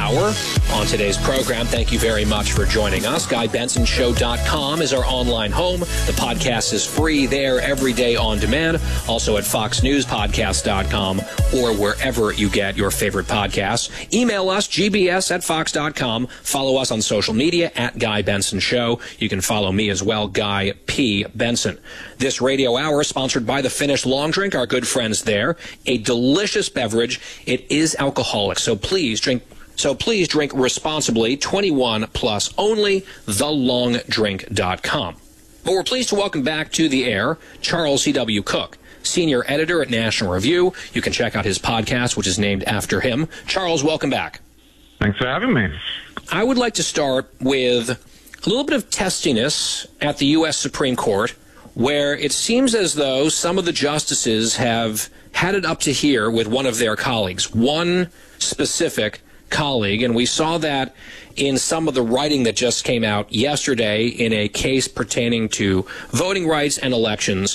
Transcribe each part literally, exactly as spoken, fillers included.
hour on today's program. Thank you very much for joining us. Guy Benson Show dot com is our online home. The podcast is free there every day on demand. Also at Fox News Podcast dot com or wherever you get your favorite podcasts. Email us, G B S at Fox dot com. Follow us on social media at Guy Benson Show. You can follow me as well, Guy P. Benson. This radio hour is sponsored by the Finnish Long Drink, our good friends there. A delicious beverage. It is alcoholic, so please drink So please drink responsibly, twenty-one plus only, the long drink dot com. But we're pleased to welcome back to the air Charles C W. Cooke, senior editor at National Review. You can check out his podcast, which is named after him. Charles, welcome back. Thanks for having me. I would like to start with a little bit of testiness at the U S Supreme Court, where it seems as though some of the justices have had it up to here with one of their colleagues, one specific colleague, and we saw that in some of the writing that just came out yesterday in a case pertaining to voting rights and elections.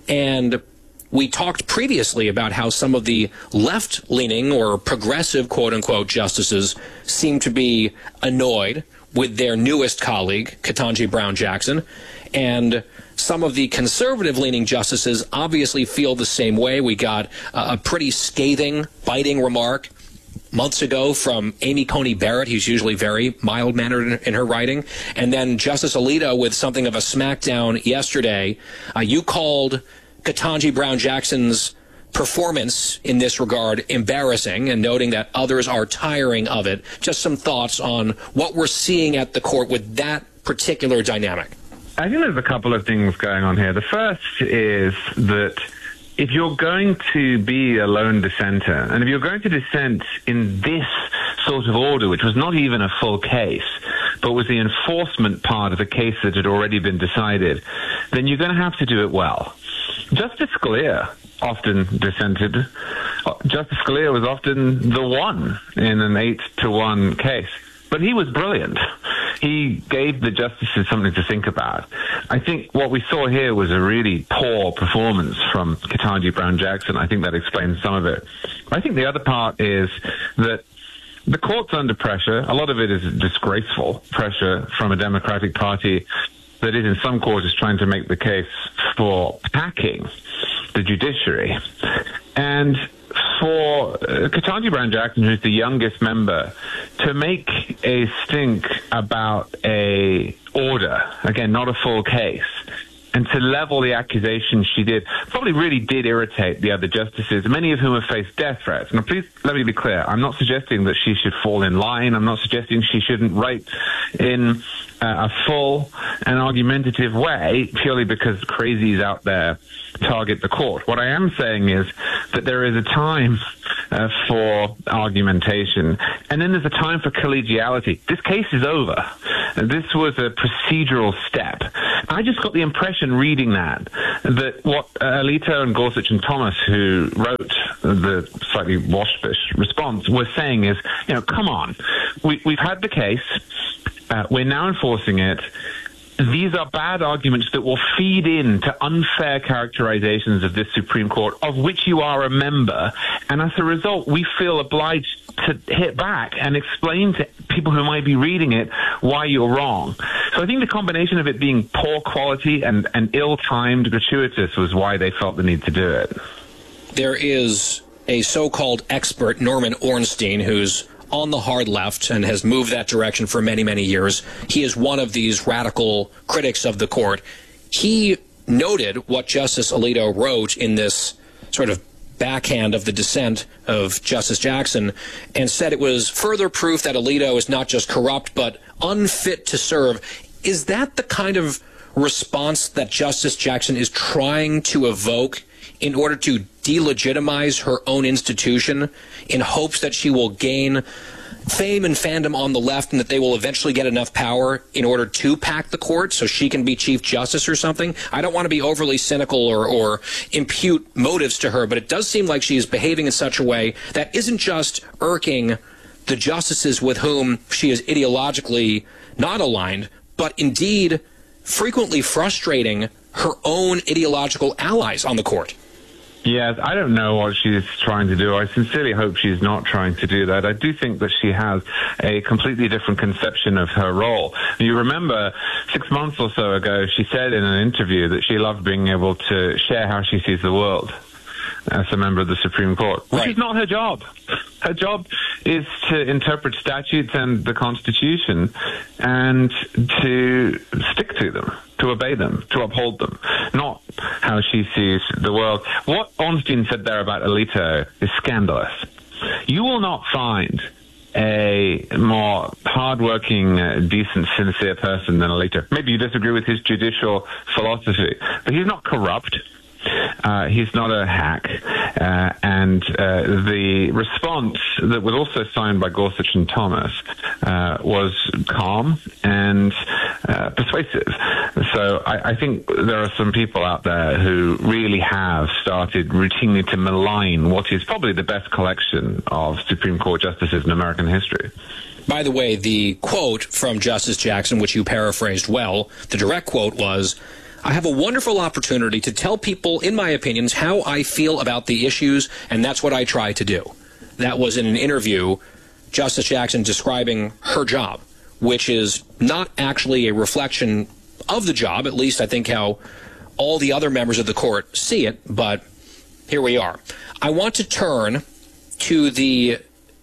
And we talked previously about how some of the left-leaning or progressive, quote-unquote, justices seem to be annoyed with their newest colleague, Ketanji Brown Jackson, and some of the conservative-leaning justices obviously feel the same way. We got a pretty scathing, biting remark months ago from Amy Coney Barrett, who's usually very mild-mannered in, in her writing. And then Justice Alito with something of a smackdown yesterday. Uh, you called Ketanji Brown Jackson's performance in this regard embarrassing, and noting that others are tiring of it. Just some thoughts on what we're seeing at the court with that particular dynamic. I think there's a couple of things going on here. The first is that if you're going to be a lone dissenter, and if you're going to dissent in this sort of order, which was not even a full case, but was the enforcement part of a case that had already been decided, then you're going to have to do it well. Justice Scalia often dissented. Justice Scalia was often the one in an eight to one case. But he was brilliant. He gave the justices something to think about. I think what we saw here was a really poor performance from Ketanji Brown Jackson. I think that explains some of it. I think the other part is that the court's under pressure. A lot of it is disgraceful pressure from a Democratic Party that is in some quarters trying to make the case for hacking the judiciary. And for uh, Ketanji Brown Jackson, who's the youngest member, to make a stink about a order, again, not a full case, and to level the accusation she did, probably really did irritate the other justices, many of whom have faced death threats. Now, please let me be clear. I'm not suggesting that she should fall in line. I'm not suggesting she shouldn't write in uh, a full and argumentative way purely because crazies out there target the court. What I am saying is that there is a time uh, for argumentation, and then there's a time for collegiality. This case is over. This was a procedural step. I just got the impression reading that, that what uh, Alito and Gorsuch and Thomas, who wrote the slightly waspish response, were saying is, you know, come on, we, we've had the case, uh, we're now enforcing it. These are bad arguments that will feed into unfair characterizations of this Supreme Court, of which you are a member. And as a result, we feel obliged to hit back and explain to people who might be reading it why you're wrong. So I think the combination of it being poor quality and, and ill-timed, gratuitous, was why they felt the need to do it. There is a so-called expert, Norman Ornstein, who's on the hard left and has moved that direction for many, many years. He is one of these radical critics of the court. He noted what Justice Alito wrote in this sort of backhand of the dissent of Justice Jackson and said it was further proof that Alito is not just corrupt but unfit to serve. Is that the kind of response that Justice Jackson is trying to evoke in order to delegitimize her own institution in hopes that she will gain fame and fandom on the left and that they will eventually get enough power in order to pack the court so she can be Chief Justice or something? I don't want to be overly cynical or, or impute motives to her, but it does seem like she is behaving in such a way that isn't just irking the justices with whom she is ideologically not aligned, but indeed frequently frustrating her own ideological allies on the court. Yes, I don't know what she's trying to do. I sincerely hope she's not trying to do that. I do think that she has a completely different conception of her role. You remember six months or so ago, she said in an interview that she loved being able to share how she sees the world as a member of the Supreme Court, which right. is not her job. Her job is to interpret statutes and the Constitution and to stick to them, to obey them, to uphold them, not how she sees the world. What Ornstein said there about Alito is scandalous. You will not find a more hardworking, uh, decent, sincere person than Alito. Maybe you disagree with his judicial philosophy, but he's not corrupt. Uh, he's not a hack. Uh, and uh, the response that was also signed by Gorsuch and Thomas uh, was calm and uh, persuasive. So I, I think there are some people out there who really have started routinely to malign what is probably the best collection of Supreme Court justices in American history. By the way, the quote from Justice Jackson, which you paraphrased well, the direct quote was, "I have a wonderful opportunity to tell people, in my opinions, how I feel about the issues, and that's what I try to do." That was in an interview, Justice Jackson describing her job, which is not actually a reflection of the job, at least I think how all the other members of the court see it, but here we are. I want to turn to the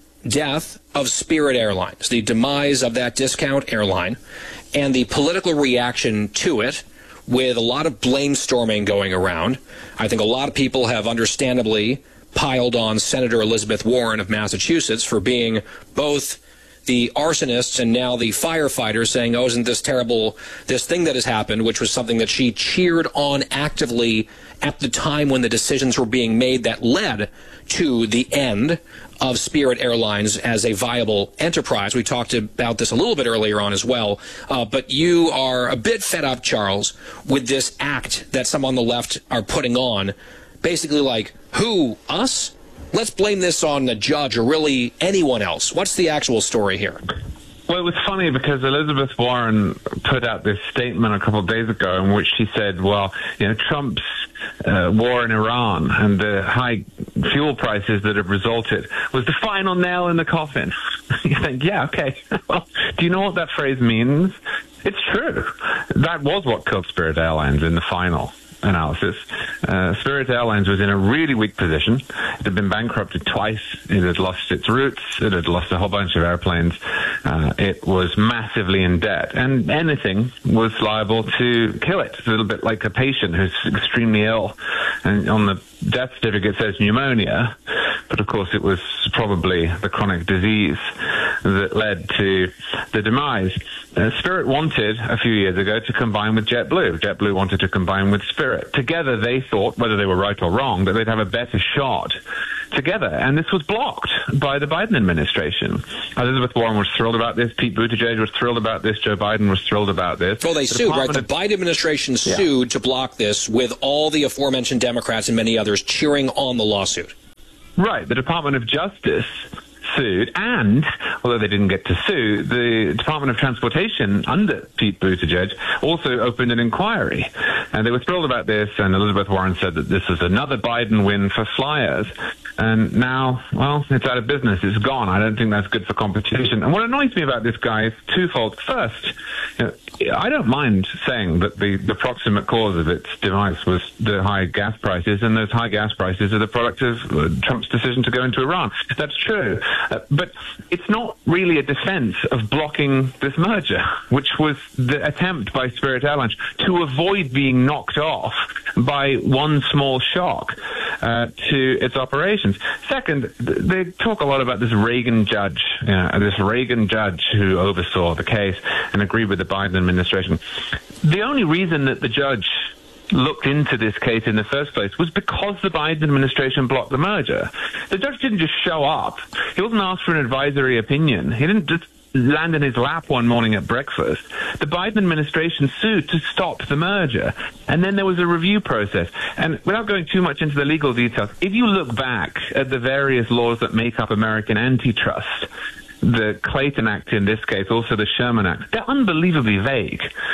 death of Spirit Airlines, the demise of that discount airline, and the political reaction to it, with a lot of blame storming going around. I think a lot of people have understandably piled on Senator Elizabeth Warren of Massachusetts for being both the arsonists and now the firefighters, saying, oh, isn't this terrible, this thing that has happened, which was something that she cheered on actively at the time when the decisions were being made that led to the end of Spirit Airlines as a viable enterprise. We talked about this a little bit earlier on as well. Uh, but you are a bit fed up, Charles, with this act that some on the left are putting on. Basically like, who, us? Let's blame this on the judge or really anyone else. What's the actual story here? Well, it was funny because Elizabeth Warren put out this statement a couple of days ago in which she said, well, you know, Trump's uh, war in Iran and the high fuel prices that have resulted was the final nail in the coffin. You think, yeah, okay. Well, do you know what that phrase means? It's true. That was what killed Spirit Airlines in the final analysis. Uh, Spirit Airlines was in a really weak position. It had been bankrupted twice. It had lost its routes. It had lost a whole bunch of airplanes. Uh, it was massively in debt. And anything was liable to kill it. It's a little bit like a patient who's extremely ill. And on the death certificate it says pneumonia. But of course it was probably the chronic disease that led to the demise. Uh, Spirit wanted, a few years ago, to combine with JetBlue. JetBlue wanted to combine with Spirit. Together they thought, whether they were right or wrong, that they'd have a better shot together. And this was blocked by the Biden administration. Elizabeth Warren was thrilled about this. Pete Buttigieg was thrilled about this. Joe Biden was thrilled about this. Well, they the sued, right? Department The of- Biden administration Yeah. sued to block this, with all the aforementioned Democrats and many others cheering on the lawsuit. Right. The Department of Justice sued, and although they didn't get to sue, the Department of Transportation under Pete Buttigieg also opened an inquiry, and they were thrilled about this. And Elizabeth Warren said that this was another Biden win for flyers, and now, well, it's out of business. It's gone. I don't think that's good for competition. And what annoys me about this guy is twofold. First, you know, I don't mind saying that the, the proximate cause of its demise was the high gas prices, and those high gas prices are the product of uh, Trump's decision to go into Iran. That's true. Uh, but it's not really a defense of blocking this merger, which was the attempt by Spirit Airlines to avoid being knocked off by one small shock uh, to its operations. Second, they talk a lot about this Reagan judge, you know, this Reagan judge who oversaw the case and agreed with the Biden administration. The only reason that the judge looked into this case in the first place was because the Biden administration blocked the merger. The judge didn't just show up. He wasn't asked for an advisory opinion. He didn't just land in his lap one morning at breakfast. The Biden administration sued to stop the merger. And then there was a review process. And without going too much into the legal details, if you look back at the various laws that make up American antitrust, the Clayton Act in this case, also the Sherman Act, they're unbelievably vague.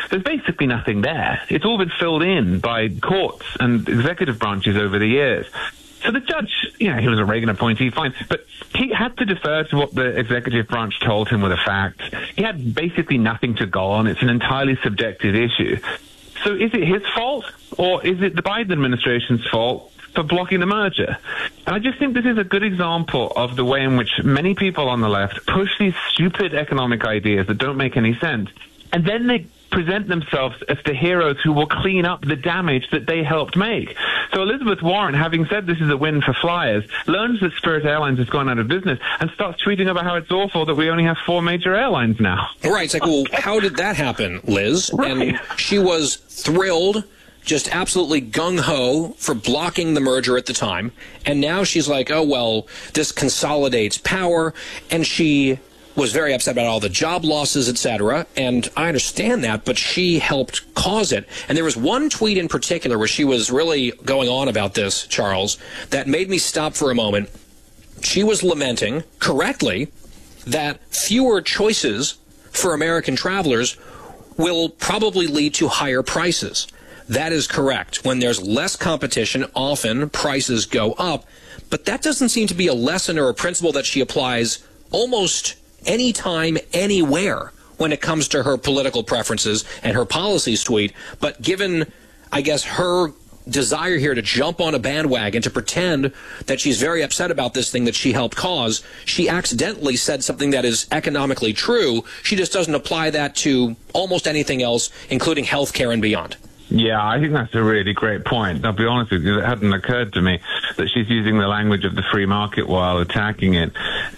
there's basically nothing there. It's all been filled in by courts and executive branches over the years. So the judge, you know, he was a Reagan appointee, fine, but he had to defer to what the executive branch told him were the facts. He had basically nothing to go on. It's an entirely subjective issue. So is it his fault, or is it the Biden administration's fault for blocking the merger? And I just think this is a good example of the way in which many people on the left push these stupid economic ideas that don't make any sense, and then they present themselves as the heroes who will clean up the damage that they helped make. So Elizabeth Warren, having said this is a win for flyers, learns that Spirit Airlines has gone out of business and starts tweeting about how it's awful that we only have four major airlines now. Right. It's like, well, how did that happen, Liz? Right. And she was thrilled, just absolutely gung-ho for blocking the merger at the time. And now she's like, oh, well, this consolidates power. And she was very upset about all the job losses, et cetera. And I understand that, but she helped cause it. And there was one tweet in particular where she was really going on about this, Charles, that made me stop for a moment. She was lamenting, correctly, that fewer choices for American travelers will probably lead to higher prices. That is correct. When there's less competition, often prices go up. But that doesn't seem to be a lesson or a principle that she applies almost anytime, anywhere when it comes to her political preferences and her policies tweet. But given, I guess, her desire here to jump on a bandwagon, to pretend that she's very upset about this thing that she helped cause, she accidentally said something that is economically true. She just doesn't apply that to almost anything else, including healthcare and beyond. Yeah, I think that's a really great point. I'll be honest with you, it hadn't occurred to me that she's using the language of the free market while attacking it.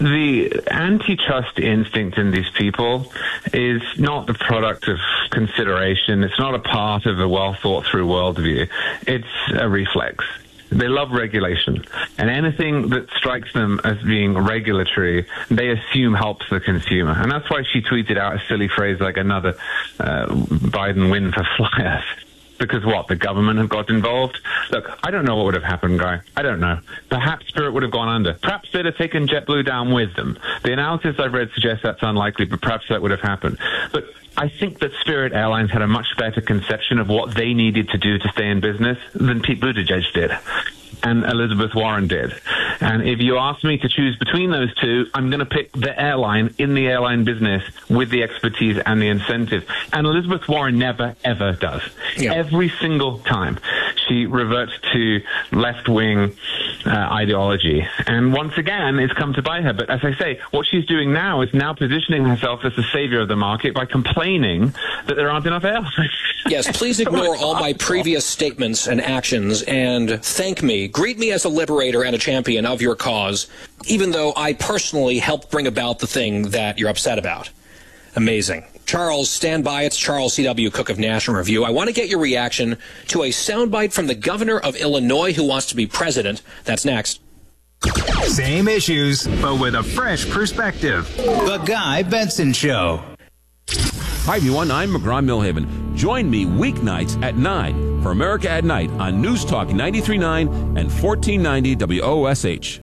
The antitrust instinct in these people is not the product of consideration. It's not a part of a well-thought-through worldview. It's a reflex. They love regulation, and anything that strikes them as being regulatory, they assume helps the consumer. And that's why she tweeted out a silly phrase like another uh, Biden win for flyers. Because what, the government have got involved? Look, I don't know what would have happened, Guy. I don't know. Perhaps Spirit would have gone under. Perhaps they'd have taken JetBlue down with them. The analysis I've read suggests that's unlikely, but perhaps that would have happened. But I think that Spirit Airlines had a much better conception of what they needed to do to stay in business than Pete Buttigieg did. And Elizabeth Warren did. And if you ask me to choose between those two, I'm going to pick the airline in the airline business with the expertise and the incentive. And Elizabeth Warren never, ever does. Yeah. Every single time she reverts to left-wing uh, ideology. And once again, it's come to bite her. But as I say, what she's doing now is now positioning herself as the savior of the market by complaining that there aren't enough airlines. Yes, please ignore all my previous statements and actions and thank me. Greet me as a liberator and a champion of your cause, even though I personally helped bring about the thing that you're upset about. Amazing. Charles, stand by. It's Charles C W. Cook of National Review. I want to get your reaction to a soundbite from the governor of Illinois who wants to be president. That's next. Same issues, but with a fresh perspective. The Guy Benson Show. Hi, everyone. I'm McGraw Millhaven. Join me weeknights at nine for America at Night on News Talk ninety-three point nine and fourteen ninety W O S H.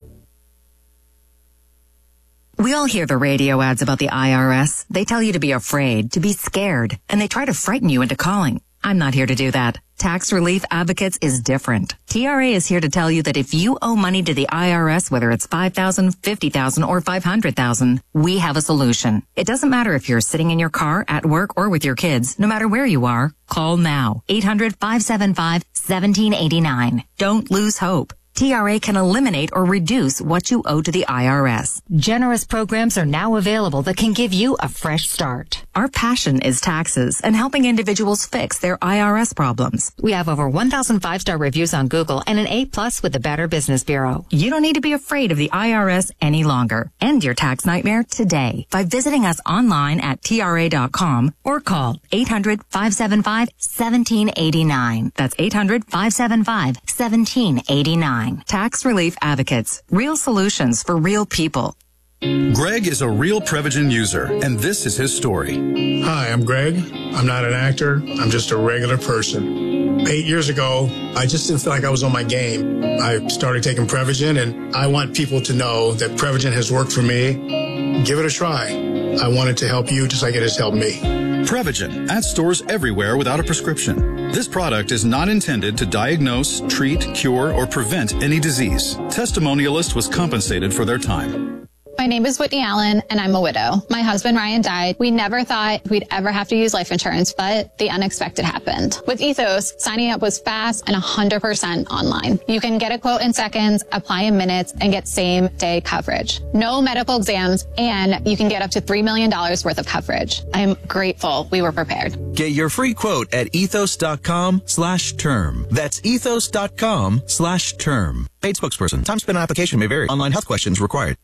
We all hear the radio ads about the I R S. They tell you to be afraid, to be scared, and they try to frighten you into calling. I'm not here to do that. Tax Relief Advocates is different. T R A is here to tell you that if you owe money to the I R S, whether it's five thousand dollars, fifty thousand dollars, or five hundred thousand dollars, we have a solution. It doesn't matter if you're sitting in your car, at work, or with your kids. No matter where you are, call now. eight hundred, five seven five, one seven eight nine. Don't lose hope. T R A can eliminate or reduce what you owe to the I R S. Generous programs are now available that can give you a fresh start. Our passion is taxes and helping individuals fix their I R S problems. We have over one thousand five-star reviews on Google and an A plus with the Better Business Bureau. You don't need to be afraid of the I R S any longer. End your tax nightmare today by visiting us online at T R A dot com or call eight hundred, five seven five, one seven eight nine. That's eight hundred, five seven five, one seven eight nine. Tax Relief Advocates. Real solutions for real people. Greg is a real Prevagen user, and this is his story. Hi, I'm Greg. I'm not an actor. I'm just a regular person. Eight years ago, I just didn't feel like I was on my game. I started taking Prevagen, and I want people to know that Prevagen has worked for me. Give it a try. I want it to help you just like it has helped me. Prevagen, at stores everywhere without a prescription. This product is not intended to diagnose, treat, cure, or prevent any disease. Testimonialist was compensated for their time. My name is Whitney Allen, and I'm a widow. My husband, Ryan, died. We never thought we'd ever have to use life insurance, but the unexpected happened. With Ethos, signing up was fast and one hundred percent online. You can get a quote in seconds, apply in minutes, and get same-day coverage. No medical exams, and you can get up to three million dollars worth of coverage. I'm grateful we were prepared. Get your free quote at ethos.com slash term. That's ethos.com slash term. Paid spokesperson. Time spent on application may vary. Online health questions required.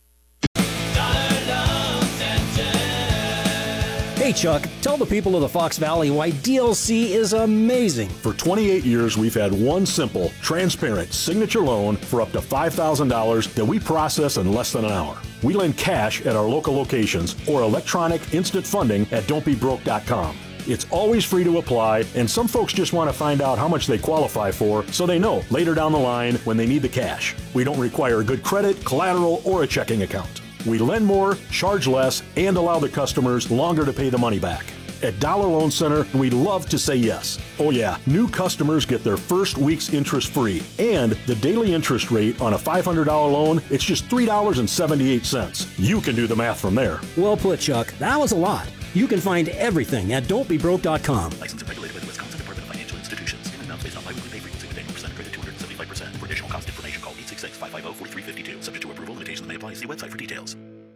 Hey Chuck, tell the people of the Fox Valley why D L C is amazing. For twenty-eight years, we've had one simple, transparent signature loan for up to five thousand dollars that we process in less than an hour. We lend cash at our local locations or electronic instant funding at don't be broke dot com. It's always free to apply, and some folks just want to find out how much they qualify for so they know later down the line when they need the cash. We don't require good credit, collateral, or a checking account. We lend more, charge less, and allow the customers longer to pay the money back. At Dollar Loan Center, we love to say yes. Oh yeah, new customers get their first week's interest free. And the daily interest rate on a five hundred dollars loan, it's just three dollars and seventy-eight cents. You can do the math from there. Well put, Chuck. That was a lot. You can find everything at don't be broke dot com. Licensed and regulated by the Wisconsin Department of Financial Institutions. In amounts based on biweekly pay frequency with annual percent credit two hundred seventy-five percent. For additional cost information, call eight six six, five five zero, four three five two. Subject to approval, limitations may apply. See website for details.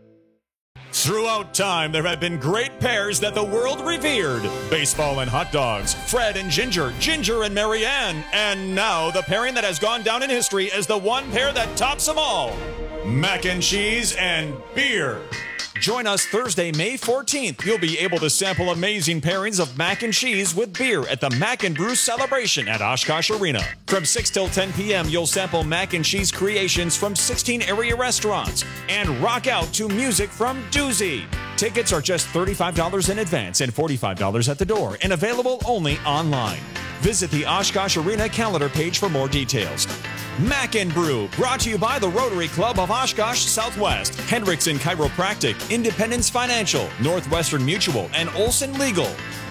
Throughout time, there have been great pairs that the world revered. Baseball and hot dogs, Fred and Ginger, Ginger and Marianne, and now the pairing that has gone down in history as the one pair that tops them all, mac and cheese and beer. Join us Thursday, May fourteenth. You'll be able to sample amazing pairings of mac and cheese with beer at the Mac and Brew Celebration at Oshkosh Arena. From six till ten p.m., you'll sample mac and cheese creations from sixteen area restaurants and rock out to music from Doozy. Tickets are just thirty-five dollars in advance and forty-five dollars at the door and available only online. Visit the Oshkosh Arena calendar page for more details. Mac and Brew, brought to you by the Rotary Club of Oshkosh Southwest, Hendrickson Chiropractic, Independence Financial, Northwestern Mutual, and Olson Legal.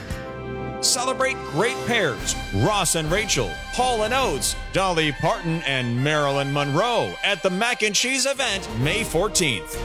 Celebrate great pairs, Ross and Rachel, Paul and Oates, Dolly Parton and Marilyn Monroe at the Mac and Cheese event May fourteenth.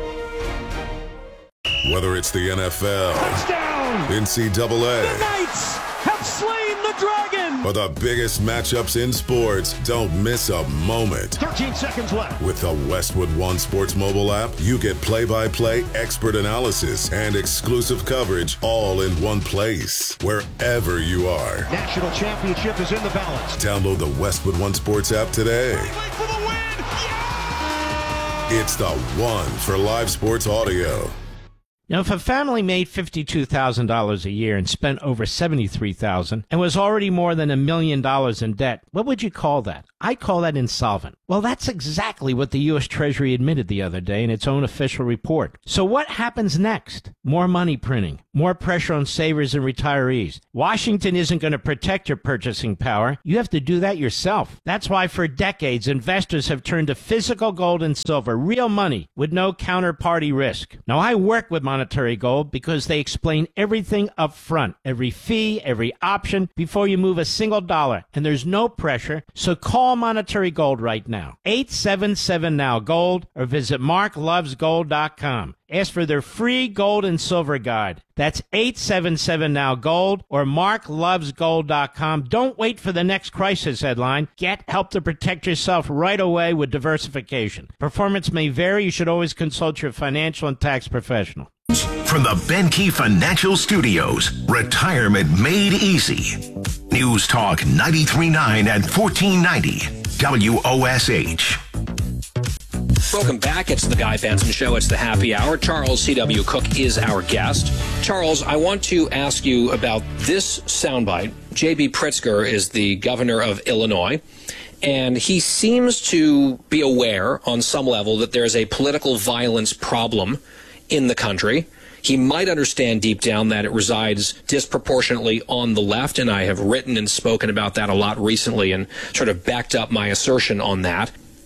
Whether it's the N F L, touchdown, N C double A, the Knights have slain the dragon, or the biggest matchups in sports, don't miss a moment. thirteen seconds left. With the Westwood One Sports mobile app, you get play-by-play expert analysis and exclusive coverage all in one place, wherever you are. National championship is in the balance. Download the Westwood One Sports app today. For the win. Yeah! It's the one for live sports audio. Now, if a family made fifty-two thousand dollars a year and spent over seventy-three thousand dollars and was already more than a million dollars in debt, what would you call that? I'd call that insolvent. Well, that's exactly what the U S Treasury admitted the other day in its own official report. So what happens next? More money printing, more pressure on savers and retirees. Washington isn't going to protect your purchasing power. You have to do that yourself. That's why for decades, investors have turned to physical gold and silver, real money with no counterparty risk. Now, I work with Monetary Gold because they explain everything up front, every fee, every option before you move a single dollar, and there's no pressure. So call Monetary Gold right now, eight seven seven now gold, or visit mark loves gold dot com. Ask for their free gold and silver guide. That's eight seven seven now gold or mark loves gold dot com. Don't wait for the next crisis headline. Get help to protect yourself right away with diversification. Performance may vary. You should always consult your financial and tax professional. From the Benkey Financial Studios, Retirement Made Easy. News Talk ninety-three point nine and fourteen ninety W O S H. Welcome back. It's the Guy Benson Show. It's the happy hour. Charles C W. Cook is our guest. Charles, I want to ask you about this soundbite. J B. Pritzker is the governor of Illinois, and he seems to be aware on some level that there's a political violence problem in the country. He might understand deep down that it resides disproportionately on the left, and I have written and spoken about that a lot recently and sort of backed up my assertion on that.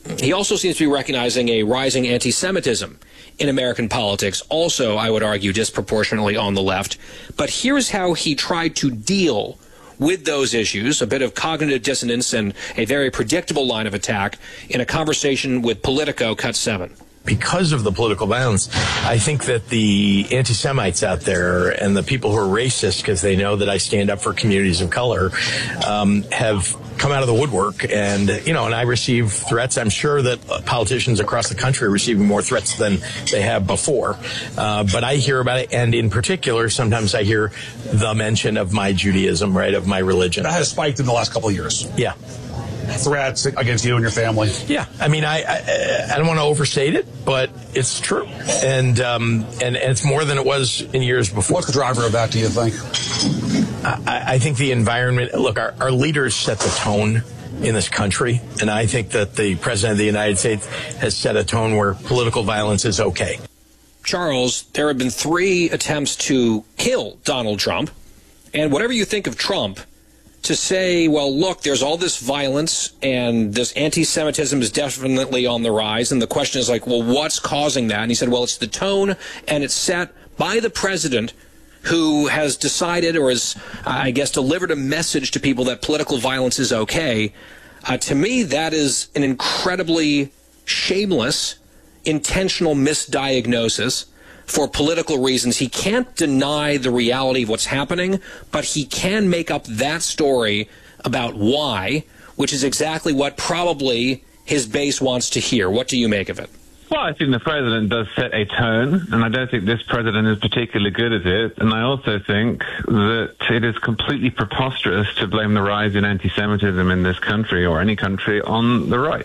he also seems to be recognizing a rising anti-Semitism in American politics, also, I would argue, disproportionately on the left. But here's how he tried to deal with those issues, a bit of cognitive dissonance and a very predictable line of attack in a conversation with Politico, Cut seven. Because of the political violence, I think that the anti-Semites out there and the people who are racist because they know that I stand up for communities of color um, have come out of the woodwork. And, you know, and I receive threats. I'm sure that politicians across the country are receiving more threats than they have before. Uh, but I hear about it. And in particular, sometimes I hear the mention of my Judaism, right, of my religion. That has spiked in the last couple of years. Yeah. Threats against you and your family. Yeah, I mean, I I, I don't want to overstate it, but it's true, and um and, and it's more than it was in years before. What's the driver of that, do you think? I, I think the environment. Look, our, our leaders set the tone in this country, and I think that the president of the United States has set a tone where political violence is okay. Charles, there have been three attempts to kill Donald Trump, and whatever you think of Trump, to say, well, look, there's all this violence and this anti-Semitism is definitely on the rise. And the question is like, well, what's causing that? And he said, well, it's the tone and it's set by the president who has decided or has, I guess, delivered a message to people that political violence is okay. Uh, to me, that is an incredibly shameless, intentional misdiagnosis for political reasons. He can't deny the reality of what's happening, but he can make up that story about why, which is exactly what probably his base wants to hear. What do you make of it? Well, I think the president does set a tone, and I don't think this president is particularly good at it. And I also think that it is completely preposterous to blame the rise in anti-Semitism in this country or any country on the right.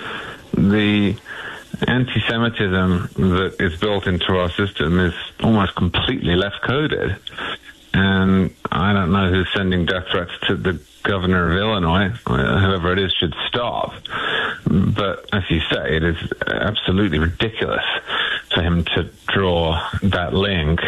The anti-Semitism that is built into our system is almost completely left-coded. And I don't know who's sending death threats to the governor of Illinois. Whoever it is should stop. But as you say, it is absolutely ridiculous for him to draw that link.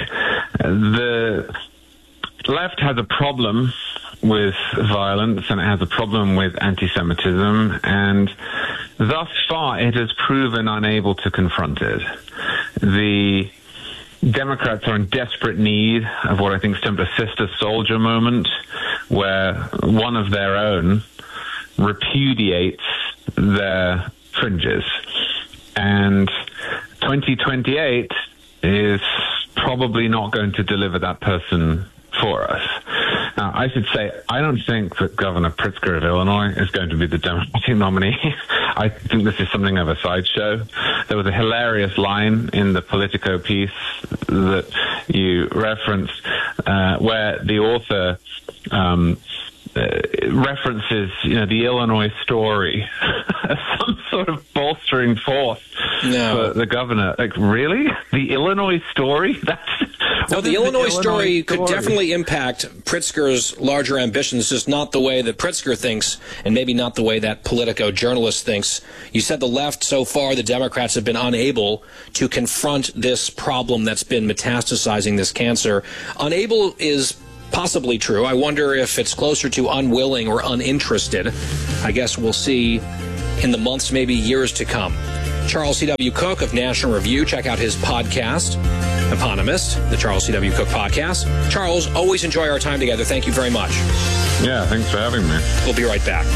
The left has a problem with violence, and it has a problem with anti-Semitism, and thus far it has proven unable to confront it. The Democrats are in desperate need of what I think is termed a sister soldier moment, where one of their own repudiates their fringes. And twenty twenty-eight is probably not going to deliver that person for us. Now, I should say, I don't think that Governor Pritzker of Illinois is going to be the Democratic nominee. I think this is something of a sideshow. There was a hilarious line in the Politico piece that you referenced uh, where the author um, uh, references, you know, the Illinois story as some sort of bolstering force no. for the governor. Like, really? The Illinois story? That's No, the Illinois, the Illinois story, story could definitely impact Pritzker's larger ambitions, just not the way that Pritzker thinks, and maybe not the way that Politico journalist thinks. You said the left, so far, the Democrats have been unable to confront this problem that's been metastasizing this cancer. Unable is possibly true. I wonder if it's closer to unwilling or uninterested. I guess we'll see in the months, maybe years to come. Charles C W. Cook of National Review. Check out his podcast, Eponymous, the Charles C W. Cook podcast. Charles, always enjoy our time together. Thank you very much. Yeah, thanks for having me. We'll be right back.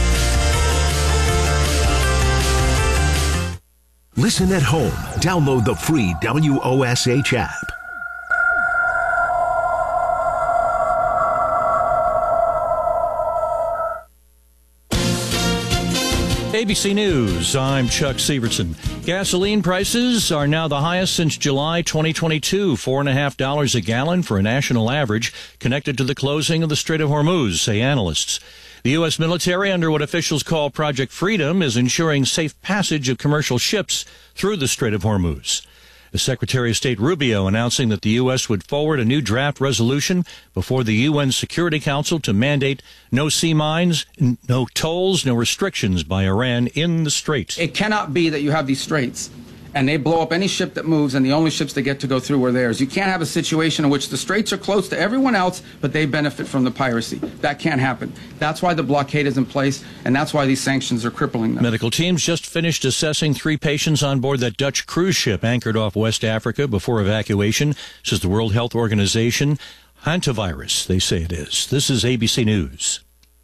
Listen at home. Download the free W O S H app. A B C News, I'm Chuck Severson. Gasoline prices are now the highest since July twenty twenty-two, four point five dollars a gallon for a national average, connected to the closing of the Strait of Hormuz, say analysts. The U S military, under what officials call Project Freedom, is ensuring safe passage of commercial ships through the Strait of Hormuz. The Secretary of State Rubio announcing that the U S would forward a new draft resolution before the U N Security Council to mandate no sea mines, no tolls, no restrictions by Iran in the strait. It cannot be that you have these straits and they blow up any ship that moves, and the only ships that get to go through are theirs. You can't have a situation in which the straits are close to everyone else, but they benefit from the piracy. That can't happen. That's why the blockade is in place, and that's why these sanctions are crippling them. Medical teams just finished assessing three patients on board that Dutch cruise ship anchored off West Africa before evacuation, says the World Health Organization. Hantavirus, they say it is. This is A B C News.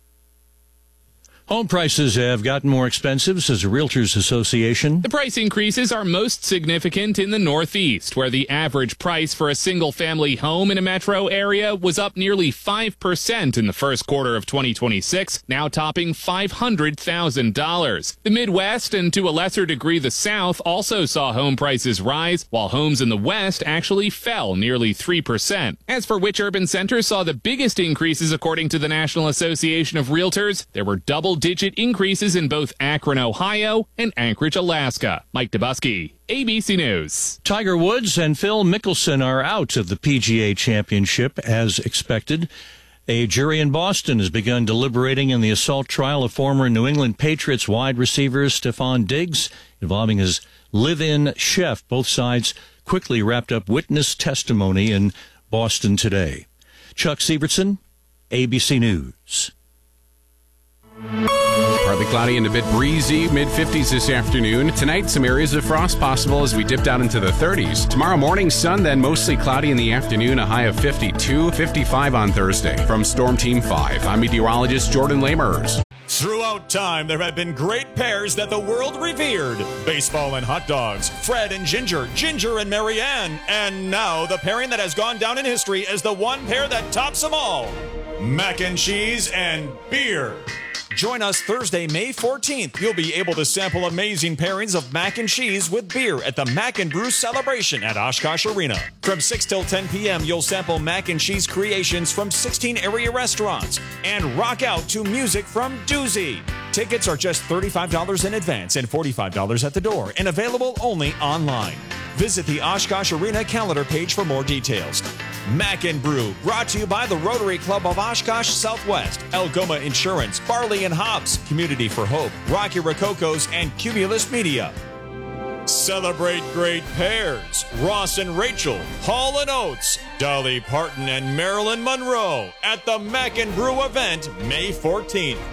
Home prices have gotten more expensive, says the Realtors Association. The price increases are most significant in the Northeast, where the average price for a single-family home in a metro area was up nearly five percent in the first quarter of twenty twenty-six, now topping five hundred thousand dollars. The Midwest, and to a lesser degree the South, also saw home prices rise, while homes in the West actually fell nearly three percent. As for which urban centers saw the biggest increases according to the National Association of Realtors, there were double digit increases in both Akron, Ohio and Anchorage, Alaska. Mike Dubusky, A B C News. Tiger Woods and Phil Mickelson are out of the P G A Championship as expected. A jury in Boston has begun deliberating in the assault trial of former New England Patriots wide receiver Stephon Diggs, involving his live-in chef. Both sides quickly wrapped up witness testimony in Boston today. Chuck Sievertson, A B C News. Partly cloudy and a bit breezy, mid fifties this afternoon. Tonight, some areas of frost possible as we dip down into the thirties. Tomorrow morning, sun, then mostly cloudy in the afternoon, a high of fifty-two, fifty-five on Thursday. From Storm Team five, I'm meteorologist Jordan Lamers. Throughout time, there have been great pairs that the world revered. Baseball and hot dogs, Fred and Ginger, Ginger and Marianne, and now the pairing that has gone down in history as the one pair that tops them all, mac and cheese and beer. Join us Thursday, May fourteenth. You'll be able to sample amazing pairings of mac and cheese with beer at the Mac and Brew Celebration at Oshkosh Arena. From six till ten p.m., you'll sample mac and cheese creations from sixteen area restaurants and rock out to music from Doozy. Tickets are just thirty-five dollars in advance and forty-five dollars at the door, and available only online. Visit the Oshkosh Arena calendar page for more details. Mac and Brew, brought to you by the Rotary Club of Oshkosh Southwest, Algoma Insurance, Barley and Hobbs, Community for Hope, Rocky Rococos, and Cumulus Media. Celebrate great pairs. Ross and Rachel, Hall and Oates, Dolly Parton and Marilyn Monroe at the Mac and Brew event May fourteenth.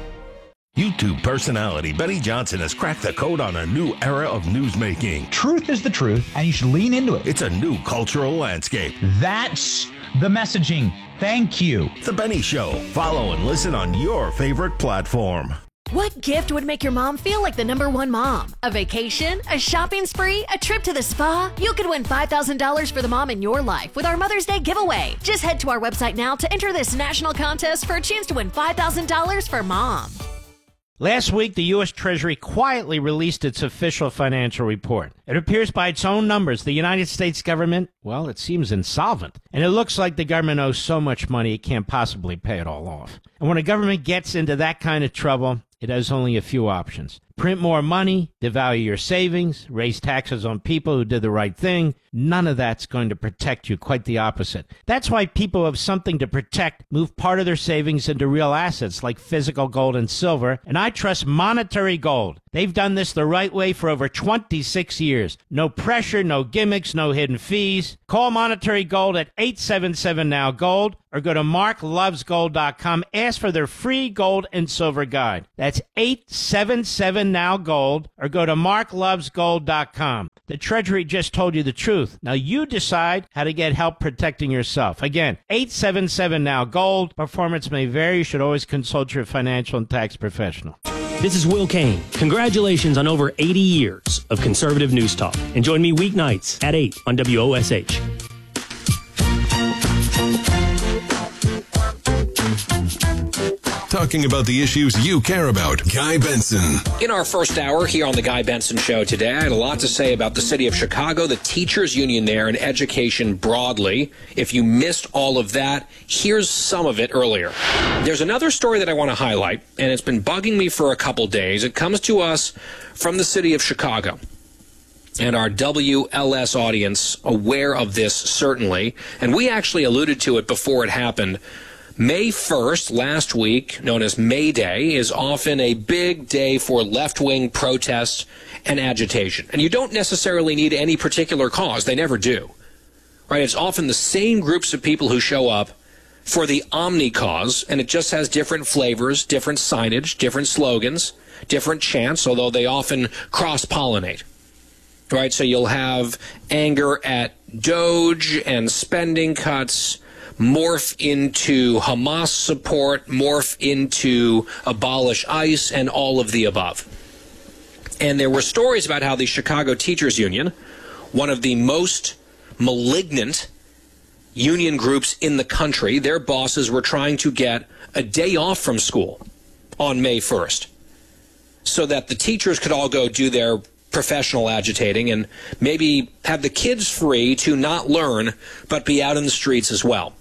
YouTube personality Benny Johnson has cracked the code on a new era of newsmaking. Truth is the truth, and you should lean into it. It's a new cultural landscape. That's the messaging. Thank you. The Benny Show. Follow and listen on your favorite platform. What gift would make your mom feel like the number one mom? A vacation? A shopping spree? A trip to the spa? You could win five thousand dollars for the mom in your life with our Mother's Day giveaway. Just head to our website now to enter this national contest for a chance to win five thousand dollars for mom. Last week, the U S Treasury quietly released its official financial report. It appears by its own numbers, the United States government, well, it seems insolvent. And it looks like the government owes so much money it can't possibly pay it all off. And when a government gets into that kind of trouble, it has only a few options. Print more money, devalue your savings, raise taxes on people who did the right thing. None of that's going to protect you, quite the opposite. That's why people who have something to protect move part of their savings into real assets like physical gold and silver, and I trust Monetary Gold. They've done this the right way for over twenty-six years. No pressure, no gimmicks, no hidden fees. Call Monetary Gold at eight seven seven now gold or go to mark loves gold dot com. Ask for their free gold and silver guide. That's eight seven seven now gold or go to mark loves gold dot com. The Treasury just told you the truth. Now you decide how to get help protecting yourself. Again, eight seven seven now gold. Performance may vary. You should always consult your financial and tax professional. This is Will Kane. Congratulations on over eighty years of conservative news talk. And join me weeknights at eight on W O S H. Talking about the issues you care about. Guy Benson. In our first hour here on the Guy Benson Show today, I had a lot to say about the city of Chicago, the teachers union there, and education broadly. If you missed all of that, here's some of it earlier. There's another story that I want to highlight, and it's been bugging me for a couple days. It comes to us from the city of Chicago. And our W L S audience aware of this, certainly. And we actually alluded to it before it happened. May first, last week, known as May Day, is often a big day for left-wing protest and agitation. And you don't necessarily need any particular cause. They never do. Right? It's often the same groups of people who show up for the Omni cause, and it just has different flavors, different signage, different slogans, different chants, although they often cross-pollinate. Right? So you'll have anger at Doge and spending cuts morph into Hamas support, morph into abolish ICE, and all of the above. And there were stories about how the Chicago Teachers Union, one of the most malignant union groups in the country, their bosses were trying to get a day off from school on May first so that the teachers could all go do their professional agitating and maybe have the kids free to not learn but be out in the streets as well.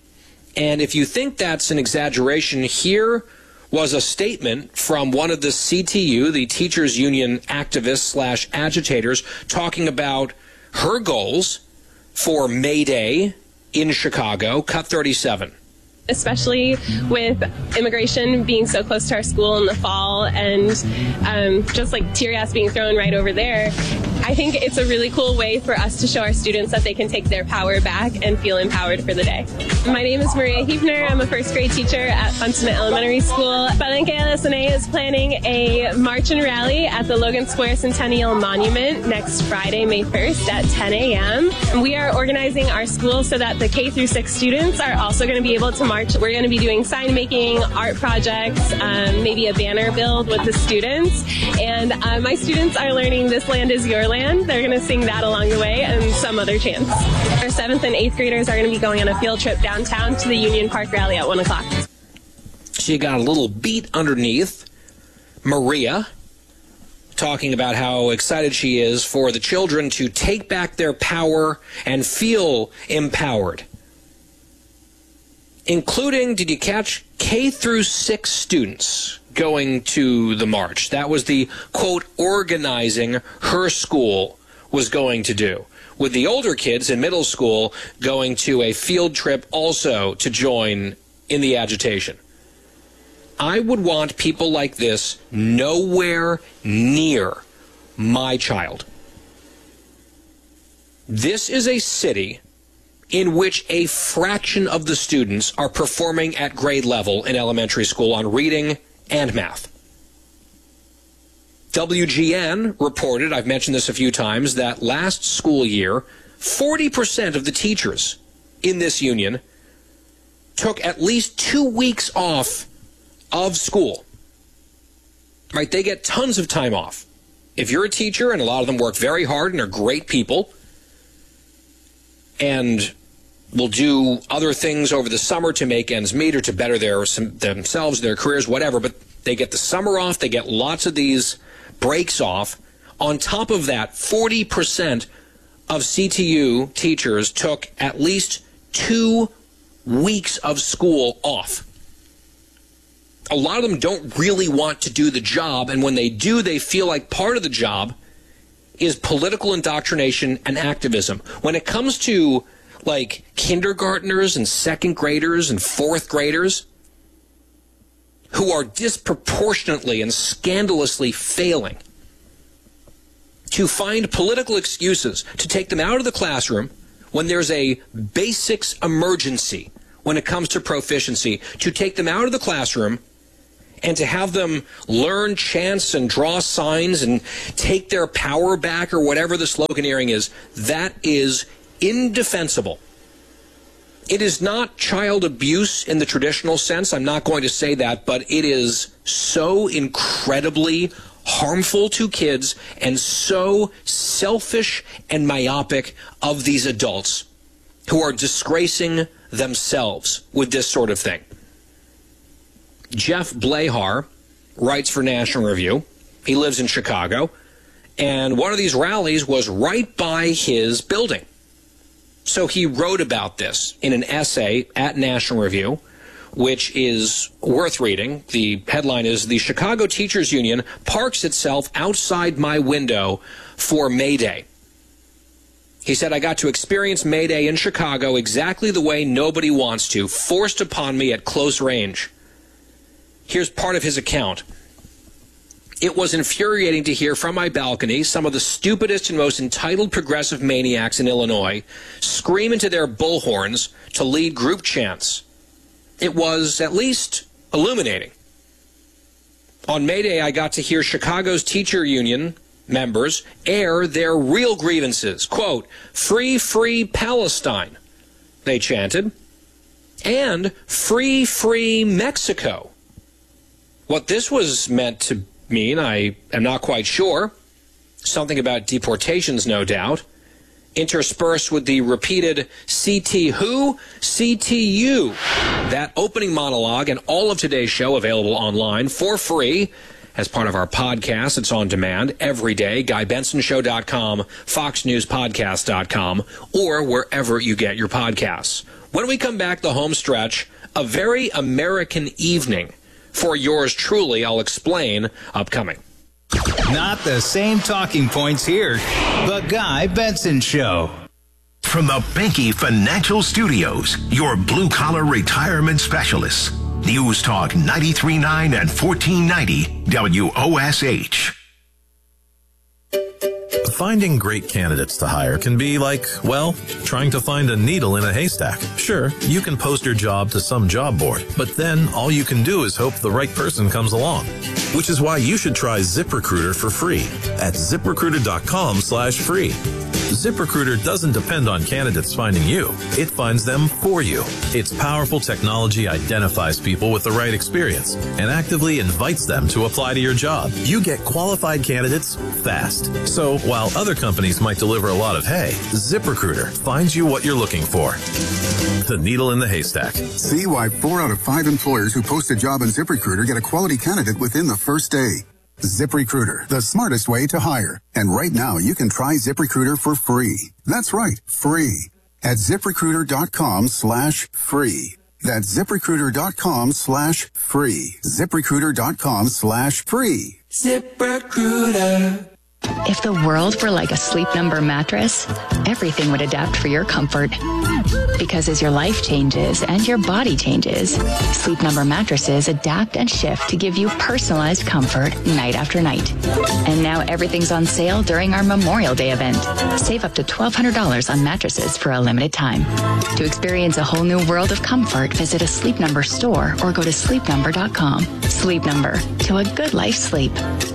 And if you think that's an exaggeration, here was a statement from one of the C T U, the Teachers Union activists slash agitators, talking about her goals for May Day in Chicago. Cut thirty-seven. Especially with immigration being so close to our school in the fall and um, just like tear gas being thrown right over there, I think it's a really cool way for us to show our students that they can take their power back and feel empowered for the day. My name is Maria Huebner. I'm a first grade teacher at Funston Elementary School. Palenque L S N A is planning a march and rally at the Logan Square Centennial Monument next Friday, May first at ten a.m. We are organizing our school so that the K through six students are also going to be able to march. We're going to be doing sign making, art projects, um, maybe a banner build with the students. And uh, my students are learning This Land Is Your Land. They're going to sing that along the way and some other chants. Our seventh and eighth graders are going to be going on a field trip downtown to the Union Park rally at one o'clock. She got a little beat underneath. Maria talking about how excited she is for the children to take back their power and feel empowered. Including, did you catch, K through six students going to the march? That was the, quote, organizing her school was going to do. With the older kids in middle school going to a field trip also to join in the agitation. I would want people like this nowhere near my child. This is a city in which a fraction of the students are performing at grade level in elementary school on reading and math. W G N reported, I've mentioned this a few times, that last school year, forty percent of the teachers in this union took at least two weeks off of school. Right? They get tons of time off. If you're a teacher, and a lot of them work very hard and are great people, and will do other things over the summer to make ends meet or to better their themselves, their careers, whatever, but they get the summer off, they get lots of these breaks off. On top of that, forty percent of C T U teachers took at least two weeks of school off. A lot of them don't really want to do the job, and when they do, they feel like part of the job is political indoctrination and activism. When it comes to like kindergartners and second graders and fourth graders who are disproportionately and scandalously failing to find political excuses to take them out of the classroom when there's a basics emergency when it comes to proficiency, to take them out of the classroom and to have them learn chants and draw signs and take their power back or whatever the sloganeering is, that is indefensible. It is not child abuse in the traditional sense. I'm not going to say that, but it is so incredibly harmful to kids and so selfish and myopic of these adults who are disgracing themselves with this sort of thing. Jeff Blahar writes for National Review. He lives in Chicago, and one of these rallies was right by his building. So he wrote about this in an essay at National Review, which is worth reading. The headline is, "The Chicago Teachers Union parks itself outside my window for May Day." He said, I got to experience May Day in Chicago exactly the way nobody wants to, forced upon me at close range. Here's part of his account. It was infuriating to hear from my balcony some of the stupidest and most entitled progressive maniacs in Illinois scream into their bullhorns to lead group chants. It was at least illuminating. On May Day, I got to hear Chicago's teacher union members air their real grievances. Quote, free, free Palestine, they chanted, and free, free Mexico. What this was meant to mean, I am not quite sure. Something about deportations, no doubt. Interspersed with the repeated C T who? C T U. That opening monologue and all of today's show available online for free as part of our podcast. It's on demand every day. Guy Benson Show dot com, Fox News Podcast dot com, or wherever you get your podcasts. When we come back, the home stretch, a very American evening for yours truly. I'll explain upcoming. Not the same talking points here. The Guy Benson Show. From the Banky Financial Studios, your blue-collar retirement specialists. News Talk ninety-three point nine and fourteen ninety W O S H. Finding great candidates to hire can be like, well, trying to find a needle in a haystack. Sure, you can post your job to some job board, but then all you can do is hope the right person comes along. Which is why you should try ZipRecruiter for free at ZipRecruiter.com slash free. ZipRecruiter doesn't depend on candidates finding you. It finds them for you. Its powerful technology identifies people with the right experience and actively invites them to apply to your job. You get qualified candidates fast. So while other companies might deliver a lot of hay, ZipRecruiter finds you what you're looking for. The needle in the haystack. See why four out of five employers who post a job on ZipRecruiter get a quality candidate within the first day. ZipRecruiter, the smartest way to hire. And right now, you can try ZipRecruiter for free. That's right, free. At ZipRecruiter.com slash free. That's ZipRecruiter.com slash free. ZipRecruiter.com slash free. ZipRecruiter. If the world were like a Sleep Number mattress, everything would adapt for your comfort. Because as your life changes and your body changes, Sleep Number mattresses adapt and shift to give you personalized comfort night after night. And now everything's on sale during our Memorial Day event. Save up to twelve hundred dollars on mattresses for a limited time. To experience a whole new world of comfort, visit a Sleep Number store or go to sleep number dot com. Sleep Number, to a good life sleep.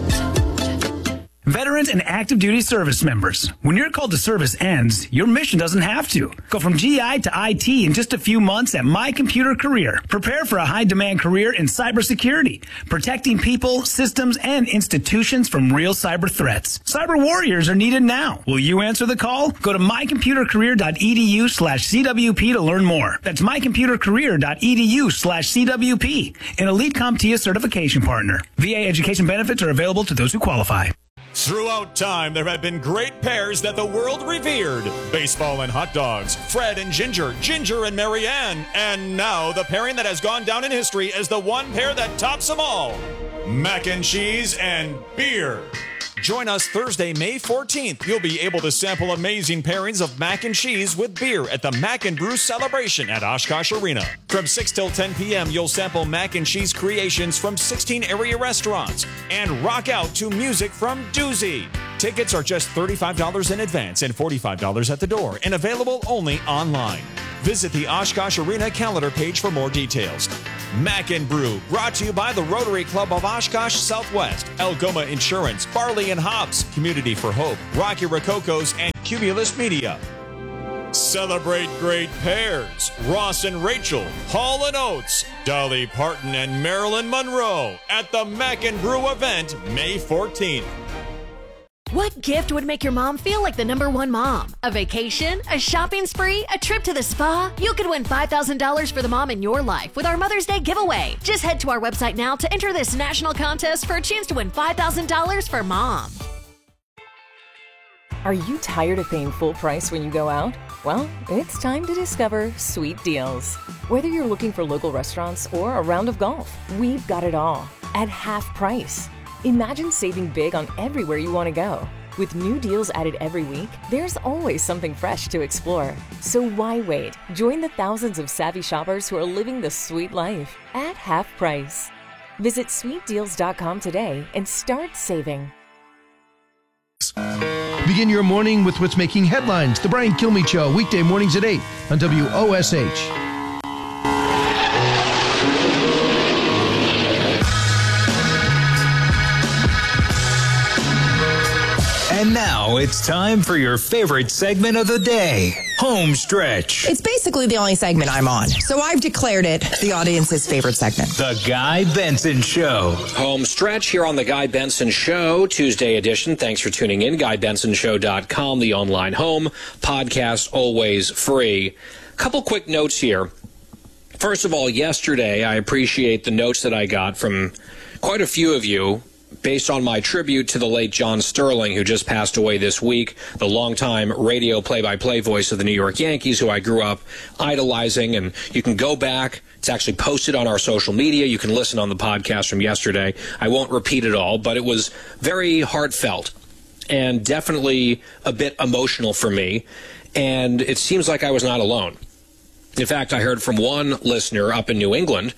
Veterans and active duty service members, when your call to service ends, your mission doesn't have to. Go from G I to I T in just a few months at My Computer Career. Prepare for a high-demand career in cybersecurity, protecting people, systems, and institutions from real cyber threats. Cyber warriors are needed now. Will you answer the call? Go to mycomputercareer.edu slash CWP to learn more. That's mycomputercareer.edu slash CWP, an Elite CompTIA certification partner. V A education benefits are available to those who qualify. Throughout time, there have been great pairs that the world revered. Baseball and hot dogs, Fred and Ginger, Ginger and Marianne, and now the pairing that has gone down in history as the one pair that tops them all, mac and cheese and beer. Join us Thursday, May fourteenth. You'll be able to sample amazing pairings of mac and cheese with beer at the Mac and Brew Celebration at Oshkosh Arena. From six till ten p.m., you'll sample mac and cheese creations from sixteen area restaurants and rock out to music from Doozy. Tickets are just thirty-five dollars in advance and forty-five dollars at the door and available only online. Visit the Oshkosh Arena calendar page for more details. Mac and Brew, brought to you by the Rotary Club of Oshkosh Southwest, Algoma Insurance, Barley and Hops, Community for Hope, Rocky Rococos, and Cumulus Media. Celebrate great pairs. Ross and Rachel, Hall and Oates, Dolly Parton and Marilyn Monroe at the Mac and Brew event May fourteenth. What gift would make your mom feel like the number one mom? A vacation? A shopping spree? A trip to the spa? You could win five thousand dollars for the mom in your life with our Mother's Day giveaway. Just head to our website now to enter this national contest for a chance to win five thousand dollars for mom. Are you tired of paying full price when you go out? Well, it's time to discover Sweet Deals. Whether you're looking for local restaurants or a round of golf, we've got it all at half price. Imagine saving big on everywhere you want to go. With new deals added every week, there's always something fresh to explore. So why wait? Join the thousands of savvy shoppers who are living the sweet life at half price. Visit sweet deals dot com today and start saving. Begin your morning with what's making headlines. The Brian Kilmeade Show, weekday mornings at eight on W O S H. And now it's time for your favorite segment of the day, Home Stretch. It's basically the only segment I'm on, so I've declared it the audience's favorite segment. The Guy Benson Show. Home Stretch here on The Guy Benson Show, Tuesday edition. Thanks for tuning in. guy benson show dot com, the online home. Podcast always free. Couple quick notes here. First of all, yesterday, I appreciate the notes that I got from quite a few of you based on my tribute to the late John Sterling, who just passed away this week, the longtime radio play-by-play voice of the New York Yankees, who I grew up idolizing. And you can go back. It's actually posted on our social media. You can listen on the podcast from yesterday. I won't repeat it all, but it was very heartfelt and definitely a bit emotional for me. And it seems like I was not alone. In fact, I heard from one listener up in New England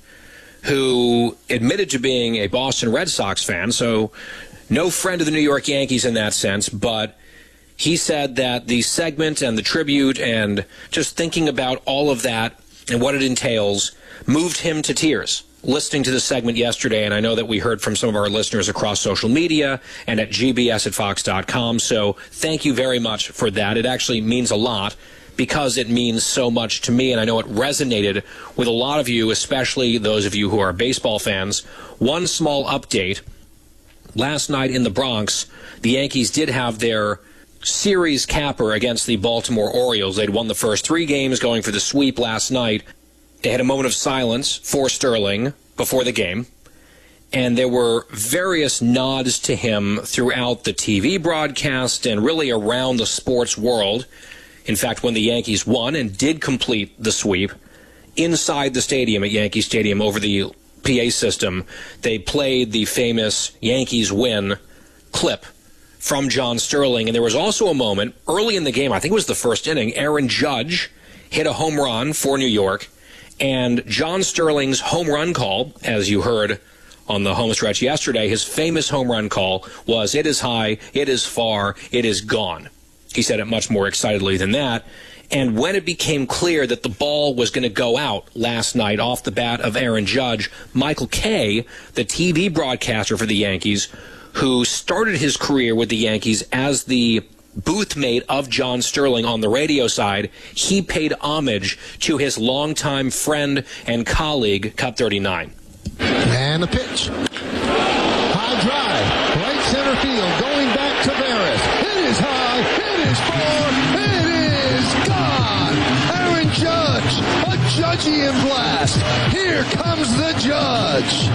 who admitted to being a Boston Red Sox fan, so no friend of the New York Yankees in that sense, but he said that the segment and the tribute and just thinking about all of that and what it entails moved him to tears listening to the segment yesterday. And I know that we heard from some of our listeners across social media and at g b s at fox dot com, so thank you very much for that. It actually means a lot, because it means so much to me, and I know it resonated with a lot of you, especially those of you who are baseball fans. One small update. Last night in the Bronx, the Yankees did have their series capper against the Baltimore Orioles. They'd won the first three games, going for the sweep last night. They had a moment of silence for Sterling before the game, and there were various nods to him throughout the T V broadcast and really around the sports world. In fact, when the Yankees won and did complete the sweep, inside the stadium at Yankee Stadium over the P A system, they played the famous Yankees win clip from John Sterling. And there was also a moment early in the game, I think it was the first inning, Aaron Judge hit a home run for New York. And John Sterling's home run call, as you heard on the home stretch yesterday, his famous home run call was, "It is high, it is far, it is gone." He said it much more excitedly than that. And when it became clear that the ball was going to go out last night off the bat of Aaron Judge, Michael Kay, the T V broadcaster for the Yankees, who started his career with the Yankees as the booth mate of John Sterling on the radio side, he paid homage to his longtime friend and colleague, Cup thirty-nine. And the pitch. High drive. Right center field. Going back to Barris. It is high. It is far. It is gone. Aaron Judge. A Judgian blast. Here comes the Judge.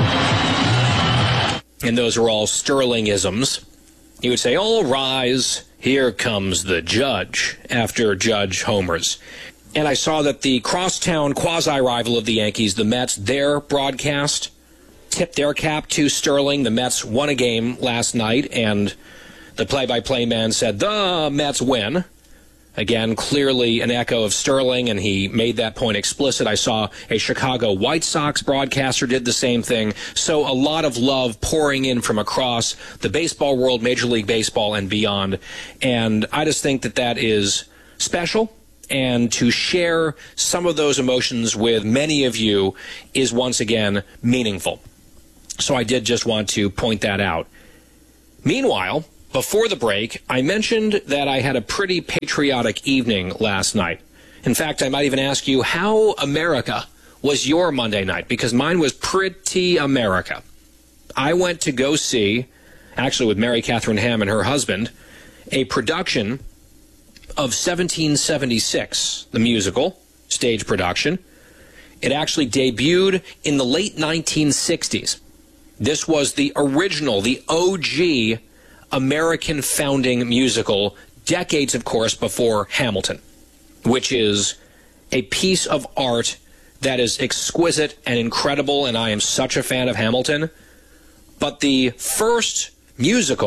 And those are all Sterlingisms. He would say, "All rise. Here comes the Judge," after Judge homers. And I saw that the crosstown quasi-rival of the Yankees, the Mets, their broadcast tipped their cap to Sterling. The Mets won a game last night, and the play-by-play man said, "The Mets win." Again, clearly an echo of Sterling, and he made that point explicit. I saw a Chicago White Sox broadcaster did the same thing. So a lot of love pouring in from across the baseball world, Major League Baseball, and beyond. And I just think that that is special. And to share some of those emotions with many of you is once again meaningful. So I did just want to point that out. Meanwhile, before the break, I mentioned that I had a pretty patriotic evening last night. In fact, I might even ask you, how America was your Monday night? Because mine was pretty America. I went to go see, actually with Mary Catherine Ham and her husband, a production of seventeen seventy-six, the musical, stage production. It actually debuted in the late nineteen sixties. This was the original, the O G American founding musical, decades, of course, before Hamilton, which is a piece of art that is exquisite and incredible, and I am such a fan of Hamilton. But the first musical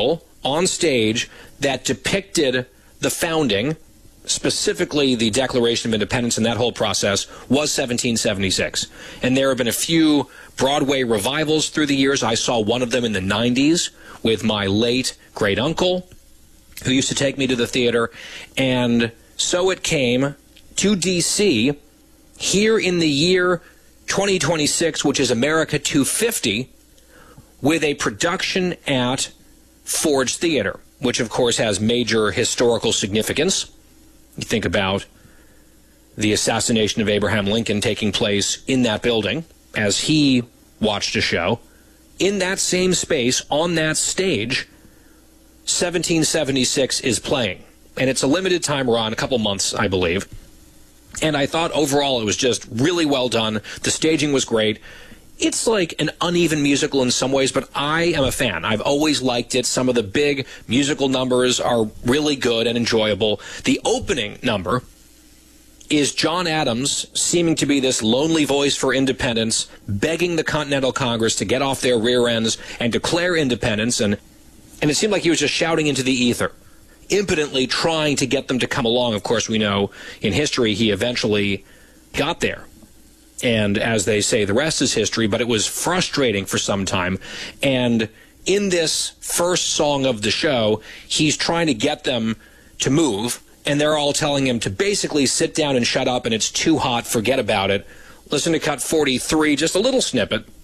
on stage that depicted the founding, specifically the Declaration of Independence and that whole process, was seventeen seventy-six. And there have been a few Broadway revivals through the years. I saw one of them in the nineties with my late great uncle, who used to take me to the theater. And so it came to D C here in the year twenty twenty-six, which is America two fifty, with a production at Ford's Theater, which of course has major historical significance. You think about the assassination of Abraham Lincoln taking place in that building as he watched a show. In that same space, on that stage, seventeen seventy-six is playing. And it's a limited time run, a couple months, I believe. And I thought overall it was just really well done. The staging was great. It's like an uneven musical in some ways, but I am a fan. I've always liked it. Some of the big musical numbers are really good and enjoyable. The opening number is John Adams seeming to be this lonely voice for independence, begging the Continental Congress to get off their rear ends and declare independence. And, and it seemed like he was just shouting into the ether, impotently trying to get them to come along. Of course, we know in history he eventually got there. And as they say, the rest is history, but it was frustrating for some time. And in this first song of the show, he's trying to get them to move, and they're all telling him to basically sit down and shut up, and it's too hot, forget about it. Listen to cut forty-three, just a little snippet